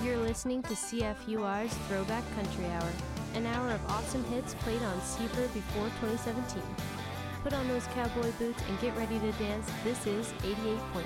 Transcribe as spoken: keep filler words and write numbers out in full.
You're listening to C F U R's Throwback Country Hour, an hour of awesome hits played on C B R before twenty seventeen. Put on those cowboy boots and get ready to dance. This is eighty-eight point